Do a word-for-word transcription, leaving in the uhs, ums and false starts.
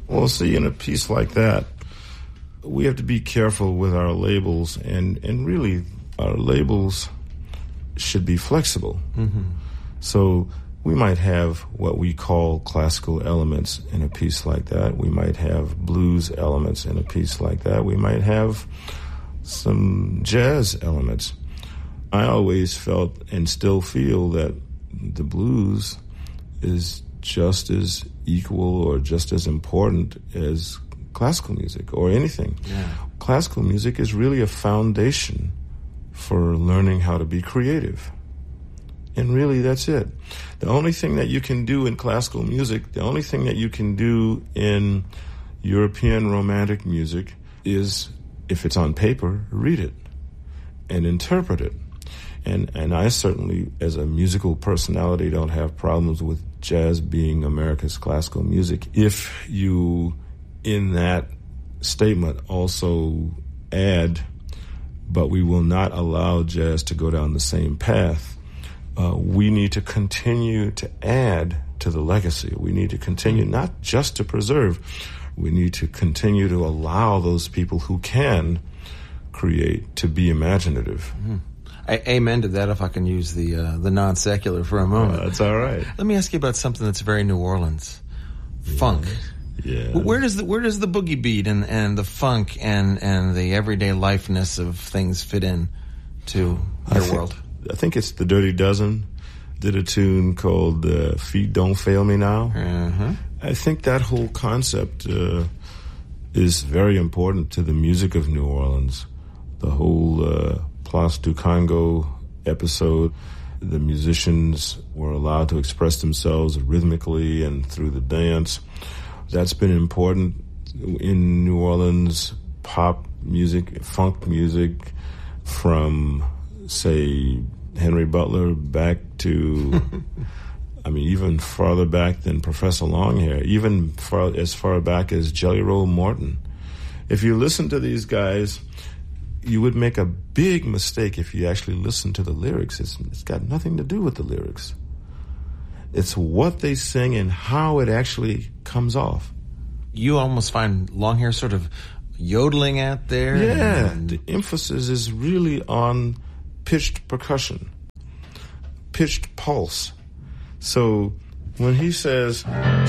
Well, see, in a piece like that, we have to be careful with our labels, and, and really our labels should be flexible. Mm-hmm. So we might have what we call classical elements in a piece like that. We might have blues elements in a piece like that. We might have some jazz elements. I always felt and still feel that the blues is just as equal or just as important as classical music or anything. Yeah. Classical music is really a foundation for learning how to be creative. And really, that's it. The only thing that you can do in classical music, the only thing that you can do in European romantic music is, if it's on paper, read it and interpret it. And and I certainly, as a musical personality, don't have problems with jazz being America's classical music. If you, in that statement, also add, but we will not allow jazz to go down the same path, uh, we need to continue to add to the legacy. We need to continue not just to preserve, we need to continue to allow those people who can create to be imaginative. Mm-hmm. I, amen to that, if I can use the uh, the non-secular for a moment. Uh, that's all right. Let me ask you about something that's very New Orleans. Yeah. Funk. Yeah. Where does the where does the boogie beat and, and the funk and, and the everyday lifeness of things fit in to your I world? Think, I think it's the Dirty Dozen did a tune called uh, Feet Don't Fail Me Now. Uh-huh. I think that whole concept uh, is very important to the music of New Orleans. The whole uh, Place du Congo episode, the musicians were allowed to express themselves rhythmically and through the dance. That's been important in New Orleans pop music, funk music, from, say, Henry Butler back to, I mean, even farther back than Professor Longhair, even far, as far back as Jelly Roll Morton. If you listen to these guys, you would make a big mistake if you actually listen to the lyrics. It's, it's got nothing to do with the lyrics. It's what they sing and how it actually comes off. You almost find Longhair sort of yodeling out there? Yeah, and... the emphasis is really on pitched percussion, pitched pulse. So when he says...